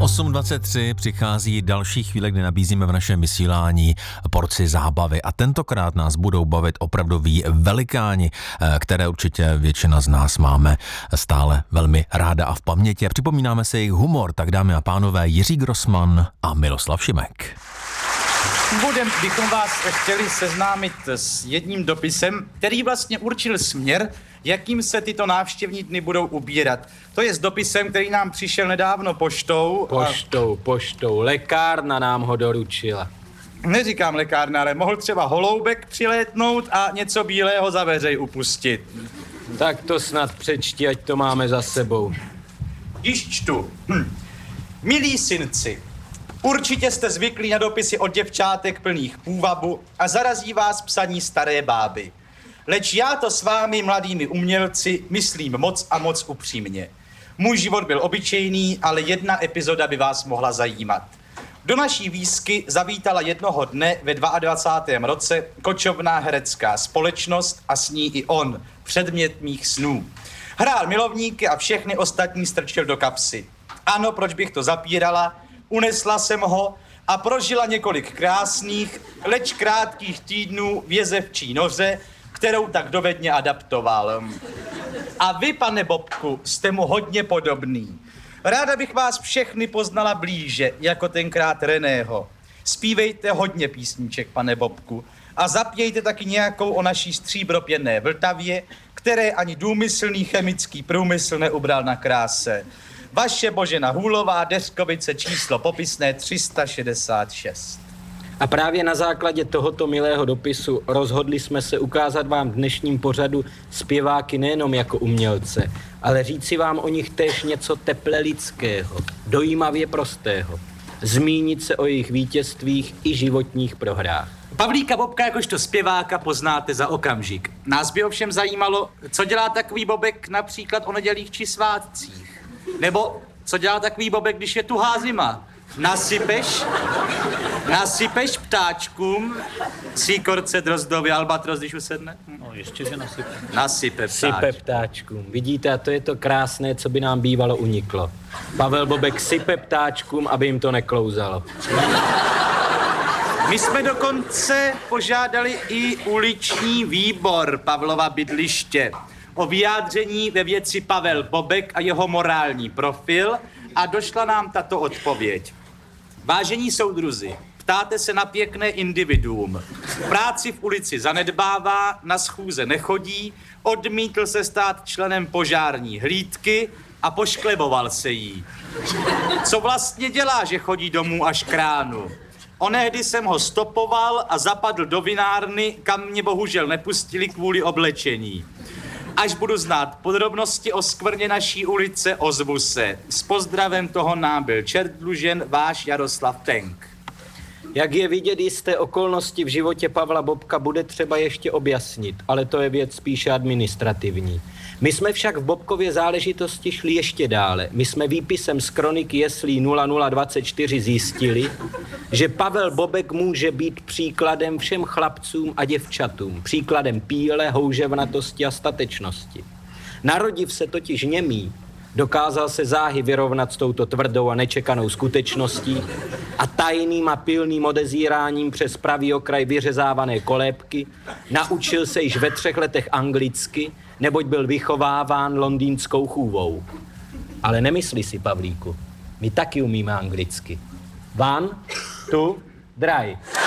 8:23 přichází další chvíle, kdy nabízíme v našem vysílání porci zábavy a tentokrát nás budou bavit opravdoví velikáni, které určitě většina z nás máme stále velmi ráda a v paměti. A připomínáme si jejich humor, tak dámy a pánové, Jiří Grossman a Miloslav Šimek. Úvodem bychom vás chtěli seznámit s jedním dopisem, který vlastně určil směr, jakým se tyto návštěvní dny budou ubírat. To je s dopisem, který nám přišel nedávno poštou. Poštou. Lékárna nám ho doručila. Neříkám lékárna, ale mohl třeba holoubek přilétnout a něco bílého za veřej upustit. Tak to snad přečti, ať to máme za sebou. Již čtu. Milí synci, určitě jste zvyklí na dopisy od děvčátek plných půvabu a zarazí vás psaní staré báby. Leč já to s vámi, mladými umělci, myslím moc a moc upřímně. Můj život byl obyčejný, ale jedna epizoda by vás mohla zajímat. Do naší výsky zavítala jednoho dne ve 22. roce kočovná herecká společnost a s ní i on, předmět mých snů. Hrál milovníky a všechny ostatní strčil do kapsy. Ano, proč bych to zapírala? Unesla jsem ho a prožila několik krásných, leč krátkých týdnů v jezevčí noře, kterou tak dovedně adaptoval. A vy, pane Bobku, jste mu hodně podobný. Ráda bych vás všechny poznala blíže, jako tenkrát Reného. Zpívejte hodně písniček, pane Bobku, a zapějte taky nějakou o naší stříbropěnné Vltavě, které ani důmyslný chemický průmysl neubral na kráse. Vaše Božena Hůlová, Deřkovice, číslo popisné 366. A právě na základě tohoto milého dopisu rozhodli jsme se ukázat vám v dnešním pořadu zpěváky nejenom jako umělce, ale říci vám o nich též něco teple lidského, dojímavě prostého. Zmínit se o jejich vítězstvích i životních prohrách. Pavlíka Bobka jakožto zpěváka poznáte za okamžik. Nás by ovšem zajímalo, co dělá takový Bobek například o nedělích či svátcích. Nebo co dělá takový Bobek, když je tuhá zima. Nasypeš ptáčkům síkorce, drozdovi, albatros, když usedne? No, ještě, že Nasype ptáčkům. Vidíte, a to je to krásné, co by nám bývalo uniklo. Pavel Bobek sype ptáčkům, aby jim to neklouzalo. My jsme dokonce požádali i uliční výbor Pavlova bydliště o vyjádření ve věci Pavel Bobek a jeho morální profil a došla nám tato odpověď. Vážení soudruzi, ptáte se na pěkné individuum. Práci v ulici zanedbává, na schůze nechodí, odmítl se stát členem požární hlídky a poškleboval se jí. Co vlastně dělá, že chodí domů až k ránu? Onehdy jsem ho stopoval a zapadl do vinárny, kam mě bohužel nepustili kvůli oblečení. Až budu znát podrobnosti o skvrně naší ulice, ozvu se. S pozdravem toho nám byl čert dlužen, váš Jaroslav Tenk. Jak je vidět, jisté okolnosti v životě Pavla Bobka bude třeba ještě objasnit, ale to je věc spíše administrativní. My jsme však v Bobkově záležitosti šli ještě dále. My jsme výpisem z kroniky jeslí 0024 zjistili, že Pavel Bobek může být příkladem všem chlapcům a děvčatům, příkladem píle, houževnatosti a statečnosti. Narodiv se totiž němý, dokázal se záhy vyrovnat s touto tvrdou a nečekanou skutečností a tajným a pilným odezíráním přes pravý okraj vyřezávané kolébky naučil se již ve 3 letech anglicky, neboť byl vychováván londýnskou chůvou. Ale nemysli si, Pavlíku, my taky umíme anglicky. 1, 2, 3.